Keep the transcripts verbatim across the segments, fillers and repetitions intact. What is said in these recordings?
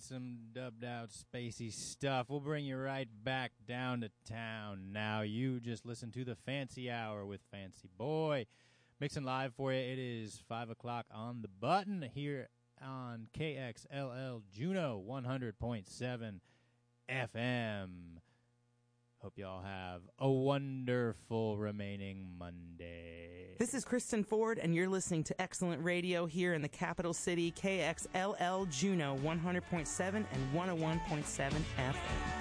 some dubbed out spacey stuff. We'll bring you right back down to town. Now you just listen to the Fancy Hour with Fancy Boy. Mixing live for you. It is five o'clock on the button here on K X L L Juneau one hundred point seven F M. Hope y'all have a wonderful remaining Monday. This is Kristen Ford, and you're listening to Excellent Radio here in the capital city, K X L L Juneau one hundred point seven and one oh one point seven F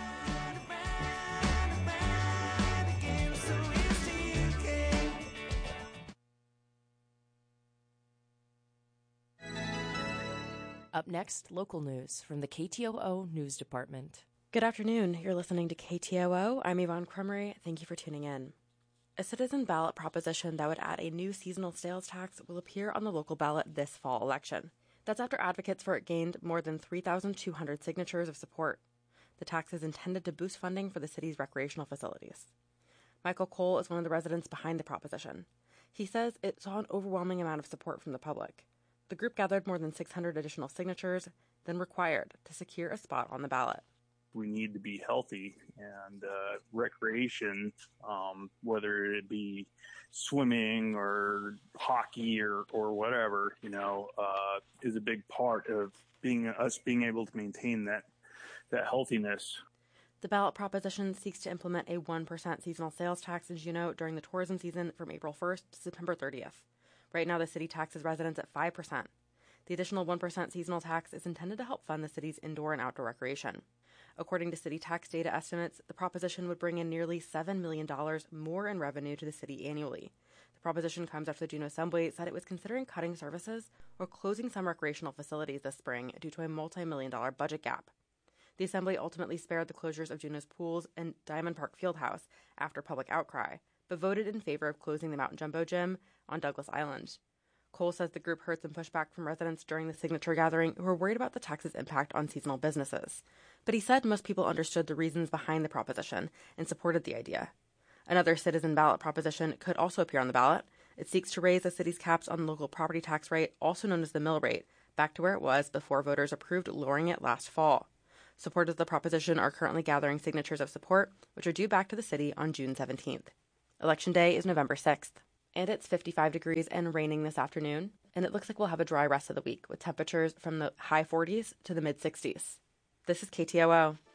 M. Up next, local news from the K T O O News Department. Good afternoon. You're listening to K T O O. I'm Yvonne Cremery. Thank you for tuning in. A citizen ballot proposition that would add a new seasonal sales tax will appear on the local ballot this fall election. That's after advocates for it gained more than three thousand two hundred signatures of support. The tax is intended to boost funding for the city's recreational facilities. Michael Cole is one of the residents behind the proposition. He says it saw an overwhelming amount of support from the public. The group gathered more than six hundred additional signatures, then required to secure a spot on the ballot. We need to be healthy, and uh, recreation, um, whether it be swimming or hockey or, or whatever, you know, uh, is a big part of being us being able to maintain that that healthiness. The ballot proposition seeks to implement a one percent seasonal sales tax in Juneau during the tourism season from April first to September thirtieth. Right now, the city taxes residents at five percent. The additional one percent seasonal tax is intended to help fund the city's indoor and outdoor recreation. According to city tax data estimates, the proposition would bring in nearly seven million dollars more in revenue to the city annually. The proposition comes after the Juneau Assembly said it was considering cutting services or closing some recreational facilities this spring due to a multi-million dollar budget gap. The Assembly ultimately spared the closures of Juneau's pools and Diamond Park Fieldhouse after public outcry, but voted in favor of closing the Mountain Jumbo Gym on Douglas Island. Cole says the group heard some pushback from residents during the signature gathering who were worried about the tax's impact on seasonal businesses. But he said most people understood the reasons behind the proposition and supported the idea. Another citizen ballot proposition could also appear on the ballot. It seeks to raise the city's caps on the local property tax rate, also known as the mill rate, back to where it was before voters approved lowering it last fall. Supporters of the proposition are currently gathering signatures of support, which are due back to the city on June seventeenth. Election day is November sixth. And it's fifty-five degrees and raining this afternoon, and it looks like we'll have a dry rest of the week with temperatures from the high forties to the mid sixties. This is K T O O.